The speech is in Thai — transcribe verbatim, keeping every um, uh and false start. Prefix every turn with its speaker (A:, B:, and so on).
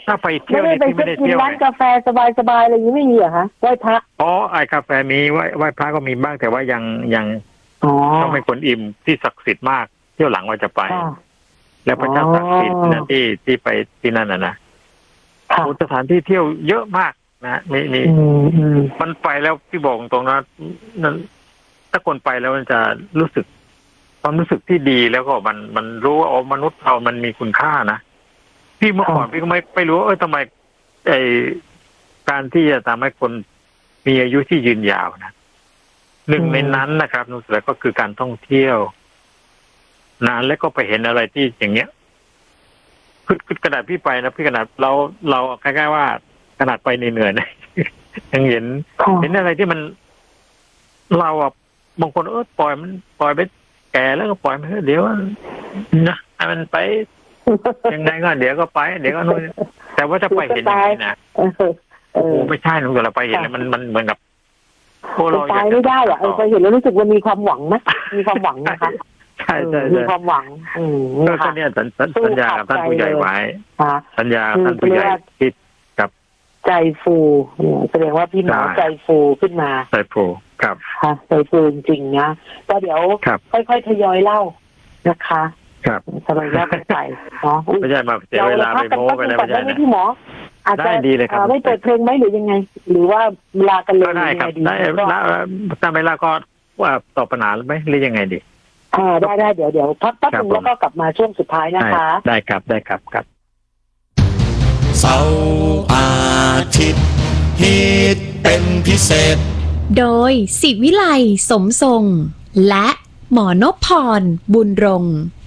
A: ถ้าไปเที่ยวนี่ไม่ได้เที่ยวร้าน
B: กาแฟสบายๆอะไรอย่างนี้ไม่มีเหรอคะไหว้พระ
A: อ๋อไอ้กาแฟมีไหว้ไหว้พระก็มีบ้างแต่ว่ายังยังต้องเป็นคนอิ่มที่ศักดิ์สิทธิ์มากเที่ยวหลังว่าจะไปแล้วพระเจ้าศักดิ์สิทธิ์นะที่ที่ไปที่นั่นน่ะนะสถานที่เที่ยวเยอะมากนะมีมีมันไปแล้วพี่บอกตรงนะนั้นถ้าคนไปแล้วมันจะรู้สึกความรู้สึกที่ดีแล้วก็มันมันรู้ว่าอ๋อมนุษย์เรามันมีคุณค่านะพี่เมื่อก่อนพี่ก็ไม่ไม่รู้เออทำไมไอการที่จะทำให้คนมีอายุที่ยืนยาวนะหนึ่งในนั้นนะครับนุสระก็คือการท่องเที่ยวนานแล้วก็ไปเห็นอะไรที่อย่างเงี้ยคือคือกระดาษพี่ไปนะพี่ขนาดเราเราใกล้ๆว่าขนาดไปเหนื่อยๆนะยังเห็นเห็นอะไรที่มันเราอ่ะบางคนเออปล่อยมันปล่อยไปแก่แล้วก็ปล่อยมันเดี๋ยวนะให้มันไปยังไงก็เดี๋ยวก็ไปเดี๋ยวก็นู่นแต่ว่าถ้าไปเห็นอย่างนี้นะโอ้ไม่ใช่หนูแต่เราไปเห็นแล้วมันมันเหมือนกับโอ้เราอยาก
B: ไม่ได้อะไปเห็นแล้วรู้สึกว่ามีความหวังนะมีความหวังนะคะ
A: ใช่ใช่
B: มีความหวังอืม
A: ก็เนี่ยสัญญากับท่านผู้ใหญ่ไว้สัญญาท่านผู้ใหญ่คิดกับ
B: ใจฟูแสดงว่าพี่หมอใจฟูขึ้นมา
A: ใจฟูครับ
B: ค่ะใจฟูจริงๆนะก็เดี๋ยวค่อยๆทยอยเล่านะคะ
A: ครับ
B: ทยอยเล่ากันไปเนาะ
A: ไม่ใช่มาเสียเวลาไปโม้ไปแล้วไม่ใช่นะ
B: พี่หมออาจจะไม่เปิดเพลงไหมหรือยังไงหรือว่าลากันเลย
A: ได้ครับได้แล้วถ้าไม่ลาก็ว่าตอบปัญหาไหมหรือยังไงดี
B: อ่าได้ได้เดี๋ยวเดี๋ยวพักแป๊บนึงแล้วก็กลับมาช่วงสุดท้ายนะคะ
A: ได้ครับได้ครับครับ
C: เสาร์อาทิตย์ฮิตเป็นพิเศษ
D: โดยศิวิไลสมทรงและหมอนพพรบุญรงค์